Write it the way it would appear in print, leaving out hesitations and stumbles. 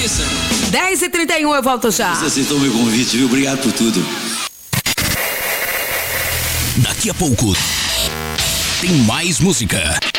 isso. 10h31, eu volto já. Você aceitou meu convite, viu? Obrigado por tudo. Daqui a pouco tem mais música.